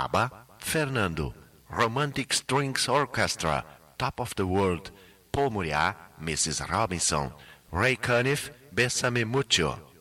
ABBA, Fernando, Romantic Strings Orchestra, Top of the World, Paul Muriá, Mrs. Robinson, Ray Conniff, Bésame Mucho,